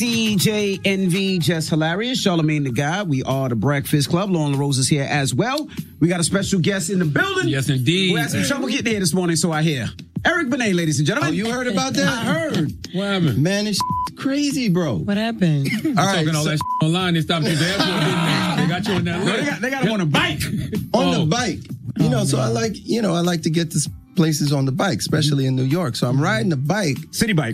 DJ NV, Just Hilarious, Charlamagne the Guy. We are the Breakfast Club. Lauren LaRose is here as well. We got a special guest in the building. Yes, indeed. Who had some trouble getting here this morning, so I hear. Eric Benet, ladies and gentlemen. Oh, you heard about that? I heard. What happened? Man, it's crazy, bro. What happened? All right, Talking all that online. They stopped you at the airport, didn't they? They got you on that list. They got him on a bike. On the bike. You know, so I like to get to places on the bike, especially in New York. So I'm riding the bike. City bike.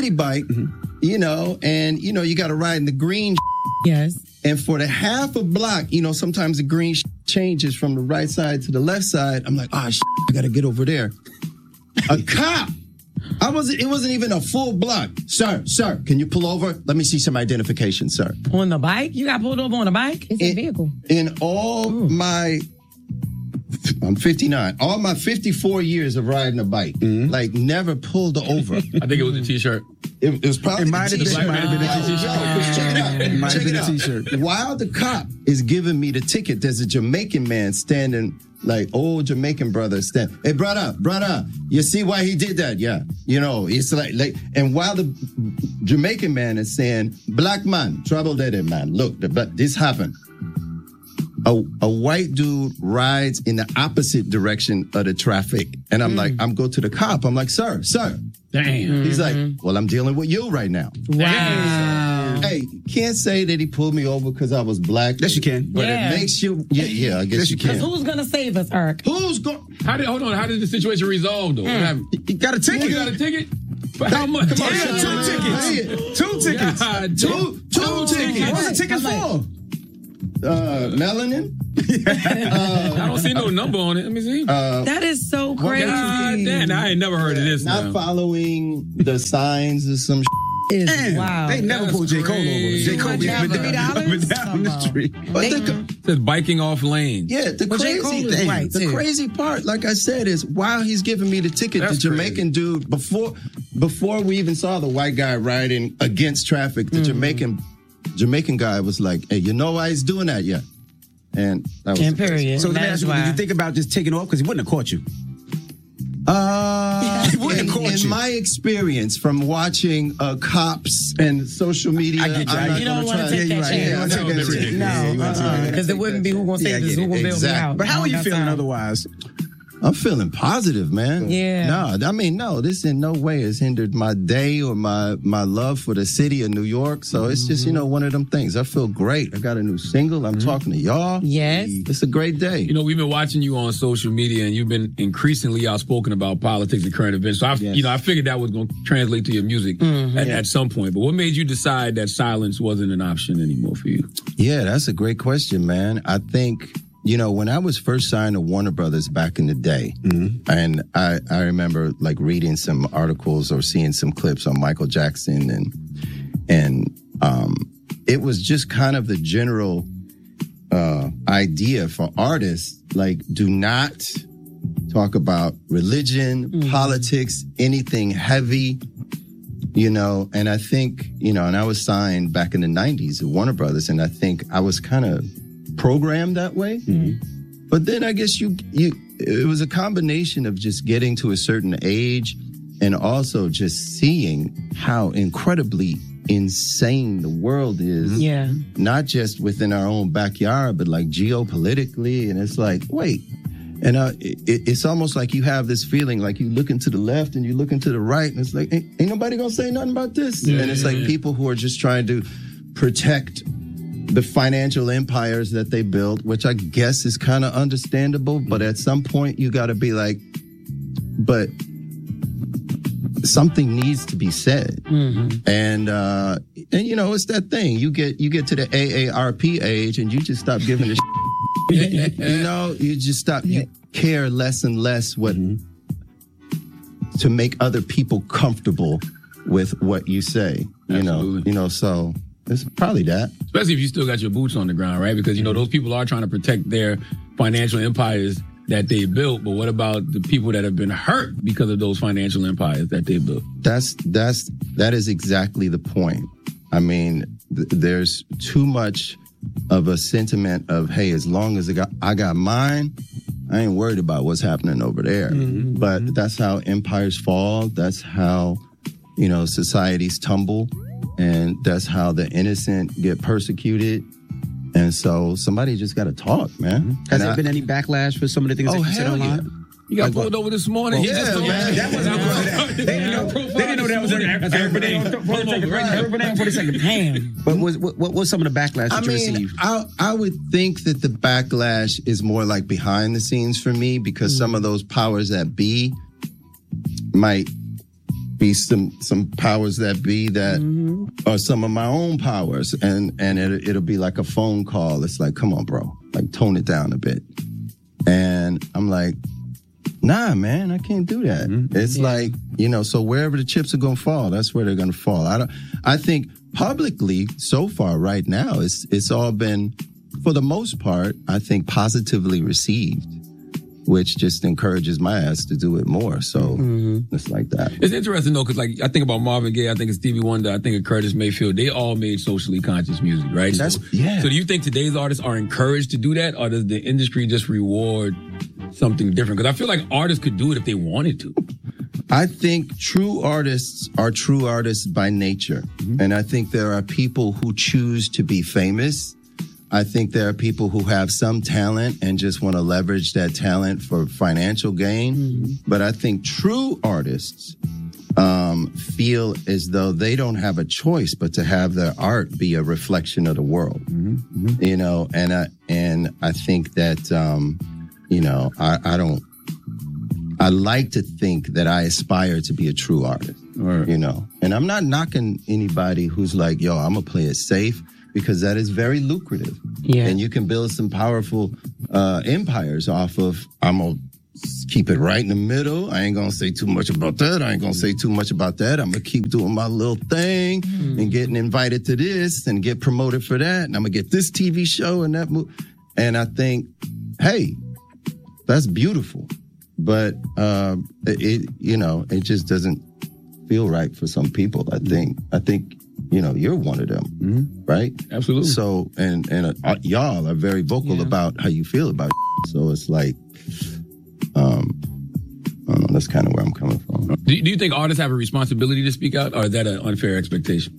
You know, and, you know, you got to ride in the green. Yes. And for the half a block, you know, sometimes the green changes from the right side to the left side. I'm like, I got to get over there. A cop. It wasn't even a full block. Sir, can you pull over? Let me see some identification, sir. On the bike? You got pulled over on a bike? It's a vehicle. In all I'm 59. All my 54 years of riding a bike, like never pulled over. I think it was a T-shirt. It was probably It might have been a T-shirt. Check it out. It might have Check been it a out. T-shirt. While the cop is giving me the ticket, there's a Jamaican man standing, like old Jamaican brother standing. Hey, brother, you see why he did that? Yeah. You know, it's like, and while the Jamaican man is saying, black man, trouble there, man. Look, this happened. A white dude rides in the opposite direction of the traffic. And I'm like, I'm go to the cop. I'm like, sir. Damn. He's like, well, I'm dealing with you right now. Wow. Hey, can't say that he pulled me over because I was black. Yes, you can. But Yeah. it makes you, yeah, I guess Yes, you you can. can. Who's going to save us, Eric? Who's going? How did the situation resolve, though? What happened? You got a ticket. You got a ticket? For how much? Come on, two tickets. God, Two tickets. What's the ticket for? Melanin? I don't see no number on it. Let me see. That is so crazy. God damn, I ain't never heard of this. Not now. following the signs of some Is wow. They never That's pulled J. Cole over. crazy. J. Cole be Much up and down the street. But It says biking off lane. the Well, J. Cole crazy is thing, white, the too. crazy part, like I said, is while he's giving me the ticket, That's the Jamaican dude, before we even saw the white guy riding against traffic, the Jamaican guy was like, hey, you know why he's doing that yet? And that was And period. So let me That's ask you, why. did you think about just taking off? Because he wouldn't have caught you. He wouldn't have caught in you. my experience from watching cops and social media, I get you. I'm not You don't gonna want to try- take that right. Yeah, chance. you wanna take that chance. No, because it wouldn't be who going to Yeah, I save us, get who it. going to bail me Exactly. out. But how are you That's feeling fine. otherwise? I'm feeling positive, man. Yeah. No, this in no way has hindered my day or my love for the city of New York. So it's just, one of them things. I feel great. I got a new single. I'm talking to y'all. Yes. It's a great day. You know, we've been watching you on social media, and you've been increasingly outspoken about politics and current events. So, I figured that was going to translate to your music at some point. But what made you decide that silence wasn't an option anymore for you? Yeah, that's a great question, man. I think, when I was first signed to Warner Brothers back in the day, and I remember like reading some articles or seeing some clips on Michael Jackson, and it was just kind of the general idea for artists, like, do not talk about religion, politics, anything heavy, and I think, and I was signed back in the 90s at Warner Brothers, and I think I was kind of programmed that way. But then I guess it was a combination of just getting to a certain age and also just seeing how incredibly insane the world is. Yeah. Not just within our own backyard, but like geopolitically. And it's like, wait. And it's almost like you have this feeling like you looking to the left and you looking to the right, and it's like, ain't nobody gonna say nothing about this. And it's like people who are just trying to protect the financial empires that they built, which I guess is kind of understandable. But at some point, you got to be like, but something needs to be said. And it's that thing. You get to the AARP age, and you just stop giving a you just stop. You care less and less to make other people comfortable with what you say. Absolutely. So. It's probably that. Especially if you still got your boots on the ground, right? Because, those people are trying to protect their financial empires that they built. But what about the people that have been hurt because of those financial empires that they built? That is exactly the point. I mean, there's too much of a sentiment of, hey, as long as I got mine, I ain't worried about what's happening over there. But that's how empires fall. That's how, societies tumble. and that's how the innocent get persecuted. And so somebody just got to talk, man. Has there been any backlash for some of the things that you said online? Yeah. You got pulled over this morning. Yeah, man. That wasn't they didn't know that was Eric Benet for a second. Damn. But what was some of the backlash that you received? I would think that the backlash is more like behind the scenes for me, because some of those powers that be might be some powers that be that are some of my own powers, and it'll be like a phone call. It's like, come on, bro, like tone it down a bit. And I'm like, nah, man, I can't do that. It's like, so wherever the chips are going to fall, that's where they're going to fall. I think publicly so far right now, it's all been, for the most part, I think positively received, which just encourages my ass to do it more. So it's like that. It's interesting though, because like I think about Marvin Gaye, I think of Stevie Wonder, I think of Curtis Mayfield. They all made socially conscious music, right? So do you think today's artists are encouraged to do that, or does the industry just reward something different? Because I feel like artists could do it if they wanted to. I think true artists are true artists by nature. And I think there are people who choose to be famous. I think there are people who have some talent and just want to leverage that talent for financial gain. But I think true artists feel as though they don't have a choice but to have their art be a reflection of the world. And I think that I like to think that I aspire to be a true artist, and I'm not knocking anybody who's like, yo, I'm gonna play it safe, because that is very lucrative. Yeah. And you can build some powerful empires off of, I'm gonna keep it right in the middle. I ain't gonna say too much about that. I ain't gonna say too much about that. I'm gonna keep doing my little thing and getting invited to this and get promoted for that. And I'm gonna get this TV show and that movie. And I think, hey, that's beautiful. But it just doesn't feel right for some people. I think you're one of them, right? Absolutely. So and y'all are very vocal about how you feel about it. So it's like, I don't know, that's kind of where I'm coming from. Do you think artists have a responsibility to speak out, or is that an unfair expectation?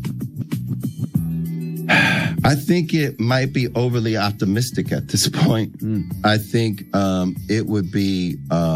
I think it might be overly optimistic at this point. I think it would be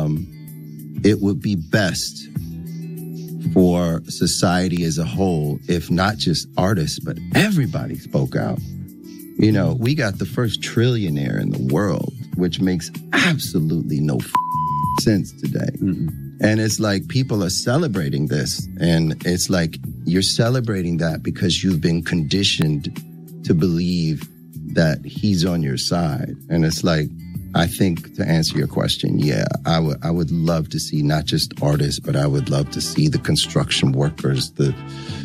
best for society as a whole if not just artists but everybody spoke out. We got the first trillionaire in the world, which makes absolutely no sense today. And it's like people are celebrating this, and it's like you're celebrating that because you've been conditioned to believe that he's on your side. And it's like, I think, to answer your question, I would love to see not just artists, but I would love to see the construction workers, the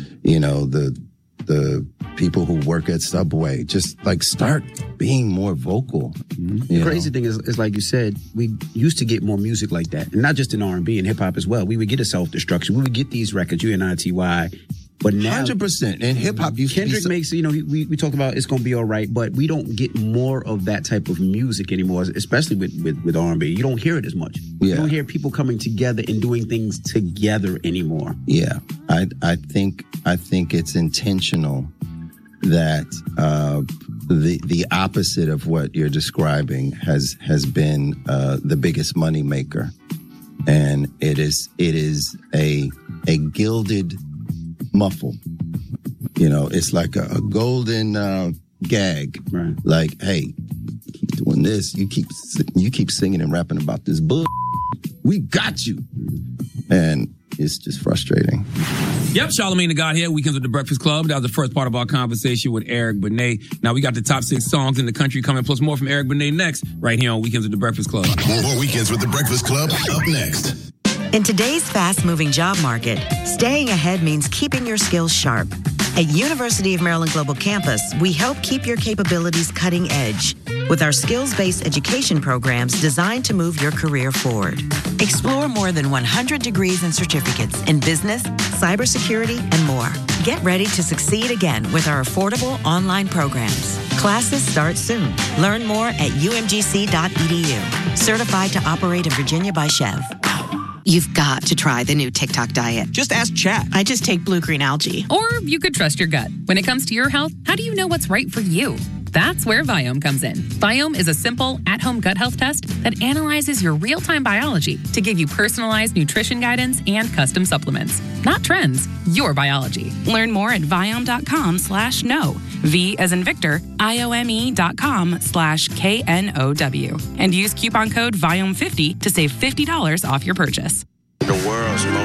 people who work at Subway, just like start being more vocal. The crazy thing is, like you said, we used to get more music like that, and not just in R&B and hip hop as well. We would get a Self-Destruction. We would get these records, UNITY. But now 100%. And hip hop used Kendrick to be makes, we talk about it's gonna be all right, but we don't get more of that type of music anymore, especially with R&B. You don't hear it as much. You don't hear people coming together and doing things together anymore. Yeah. I think it's intentional that the opposite of what you're describing has been the biggest money maker. And it is a gilded muffle. It's like a golden gag. Right. Like, hey, keep doing this. You keep singing and rapping about this bull. We got you. And it's just frustrating. Yep, Charlamagne the God here, Weekends with the Breakfast Club. That was the first part of our conversation with Eric Benet. Now we got the top 6 songs in the country coming, plus more from Eric Benet next, right here on Weekends with the Breakfast Club. More Weekends with the Breakfast Club up next. In today's fast-moving job market, staying ahead means keeping your skills sharp. At University of Maryland Global Campus, we help keep your capabilities cutting edge with our skills-based education programs designed to move your career forward. Explore more than 100 degrees and certificates in business, cybersecurity, and more. Get ready to succeed again with our affordable online programs. Classes start soon. Learn more at umgc.edu. Certified to operate in Virginia by Chev. You've got to try the new TikTok diet. Just ask Chat. I just take blue-green algae. Or you could trust your gut. When it comes to your health, how do you know what's right for you? That's where Viome comes in. Viome is a simple, at-home gut health test that analyzes your real-time biology to give you personalized nutrition guidance and custom supplements. Not trends, your biology. Learn more at Viome.com/know. V as in Victor, IOME.com/KNOW. And use coupon code VIOME50 to save $50 off your purchase.